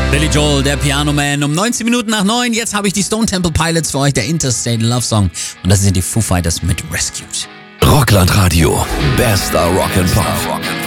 Billy Joel, der Piano Man, um 19 Minuten nach 9. Jetzt habe ich die Stone Temple Pilots für euch, der Interstate Love Song. Und das sind die Foo Fighters mit Rescued. Rockland Radio. Bester Rock'n'Pop.